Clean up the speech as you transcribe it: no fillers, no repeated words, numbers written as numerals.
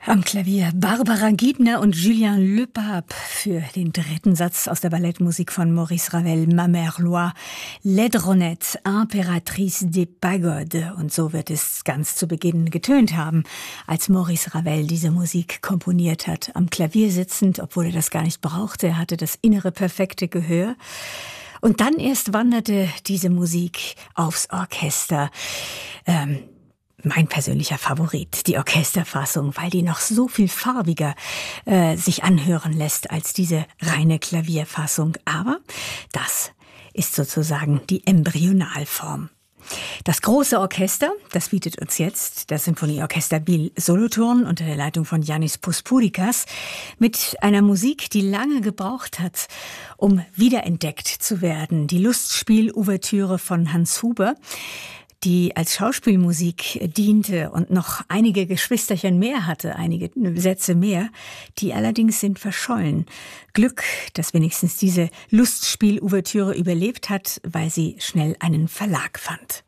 Am Klavier Barbara Giebner und Julien Lepape für den dritten Satz aus der Ballettmusik von Maurice Ravel, Ma Mère Loire, Laidronette, Impératrice des Pagodes. Und so wird es ganz zu Beginn getönt haben, als Maurice Ravel diese Musik komponiert hat. Am Klavier sitzend, obwohl er das gar nicht brauchte, er hatte das innere perfekte Gehör. Und dann erst wanderte diese Musik aufs Orchester. Mein persönlicher Favorit, die Orchesterfassung, weil die noch so viel farbiger sich anhören lässt als diese reine Klavierfassung. Aber das ist sozusagen die Embryonalform. Das große Orchester, das bietet uns jetzt das Symphonieorchester Biel Solothurn unter der Leitung von Yannis Puspurikas mit einer Musik, die lange gebraucht hat, um wiederentdeckt zu werden. Die Lustspiel-Ouvertüre von Hans Huber, die als Schauspielmusik diente und noch einige Geschwisterchen mehr hatte, einige Sätze mehr, die allerdings sind verschollen. Glück, dass wenigstens diese Lustspiel-Ouvertüre überlebt hat, weil sie schnell einen Verlag fand.